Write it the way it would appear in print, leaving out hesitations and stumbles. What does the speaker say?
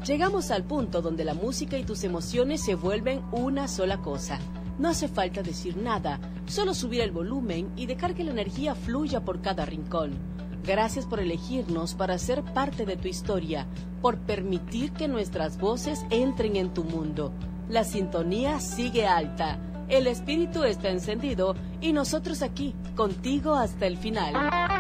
Llegamos al punto donde la música y tus emociones se vuelven una sola cosa. No hace falta decir nada, solo subir el volumen y dejar que la energía fluya por cada rincón. Gracias por elegirnos para ser parte de tu historia, por permitir que nuestras voces entren en tu mundo. La sintonía sigue alta, el espíritu está encendido y nosotros aquí, contigo hasta el final.